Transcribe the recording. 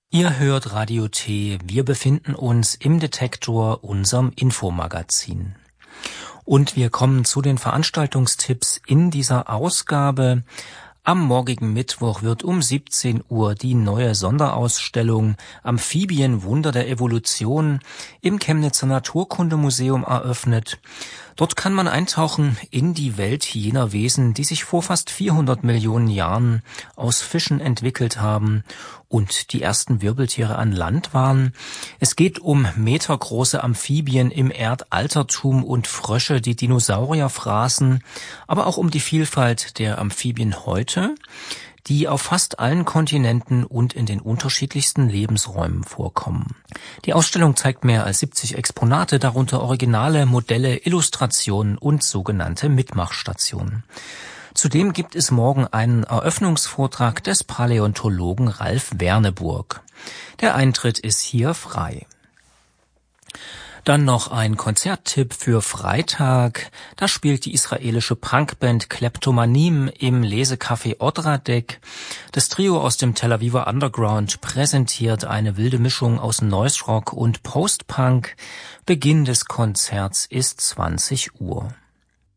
Ihr hört Radio T. Wir befinden uns im Detektor, unserem Infomagazin. Und wir kommen zu den Veranstaltungstipps in dieser Ausgabe. Am morgigen Mittwoch wird um 17 Uhr die neue Sonderausstellung Amphibien Wunder der Evolution im Chemnitzer Naturkundemuseum eröffnet. Dort kann man eintauchen in die Welt jener Wesen, die sich vor fast 400 Millionen Jahren aus Fischen entwickelt haben und die ersten Wirbeltiere an Land waren. Es geht um metergroße Amphibien im Erdaltertum und Frösche, die Dinosaurier fraßen, aber auch um die Vielfalt der Amphibien heute, die auf fast allen Kontinenten und in den unterschiedlichsten Lebensräumen vorkommen. Die Ausstellung zeigt mehr als 70 Exponate, darunter Originale, Modelle, Illustrationen und sogenannte Mitmachstationen. Zudem gibt es morgen einen Eröffnungsvortrag des Paläontologen Ralf Werneburg. Der Eintritt ist hier frei. Dann noch ein Konzerttipp für Freitag. Da spielt die israelische Punkband Kleptomanim im Lesecafé Odradek. Das Trio aus dem Tel Aviver Underground präsentiert eine wilde Mischung aus Noise Rock und Post-Punk. Beginn des Konzerts ist 20 Uhr.